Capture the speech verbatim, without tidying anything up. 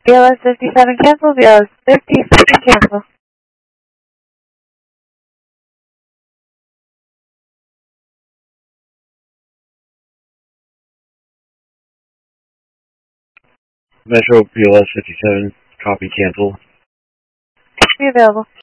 B L S fifty-seven cancel, B L S fifty-seven cancel. Metro B L S fifty-seven, copy cancel. Be available.